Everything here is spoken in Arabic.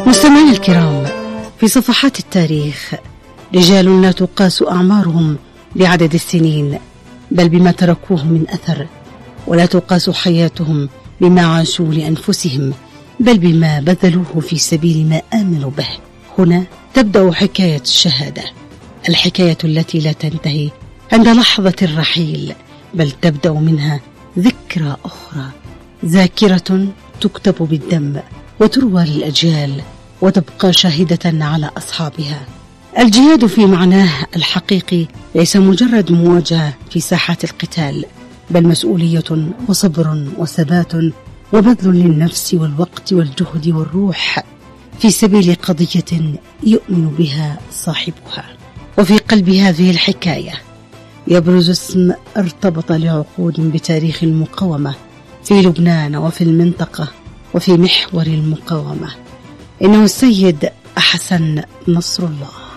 مستمعينا الكرام، في صفحات التاريخ رجال لا تقاس أعمارهم بعدد السنين بل بما تركوه من أثر، ولا تقاس حياتهم بما عاشوا لأنفسهم بل بما بذلوه في سبيل ما آمنوا به. هنا تبدأ حكاية الشهادة، الحكاية التي لا تنتهي عند لحظة الرحيل بل تبدأ منها ذكرى أخرى، ذاكرة تكتب بالدم وتروى للأجيال وتبقى شاهدة على أصحابها. الجهاد في معناه الحقيقي ليس مجرد مواجهة في ساحات القتال، بل مسؤولية وصبر وثبات وبذل للنفس والوقت والجهد والروح في سبيل قضية يؤمن بها صاحبها. وفي قلب هذه الحكاية يبرز اسم ارتبط لعقود بتاريخ المقاومة في لبنان وفي المنطقة وفي محور المقاومة، إنه السيد حسن نصر الله.